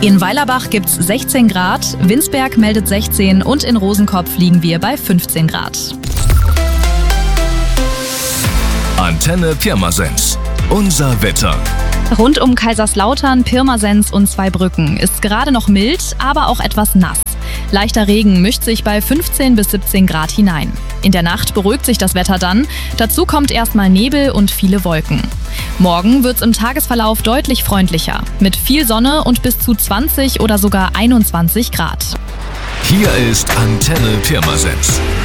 In Weilerbach gibt's 16 Grad, Winsberg meldet 16 und in Rosenkopf liegen wir bei 15 Grad. Antenne Pirmasens. Unser Wetter. Rund um Kaiserslautern, Pirmasens und Zweibrücken ist gerade noch mild, aber auch etwas nass. Leichter Regen mischt sich bei 15 bis 17 Grad hinein. In der Nacht beruhigt sich das Wetter dann. Dazu kommt erstmal Nebel und viele Wolken. Morgen wird's im Tagesverlauf deutlich freundlicher. Mit viel Sonne und bis zu 20 oder sogar 21 Grad. Hier ist Antenne Pirmasens.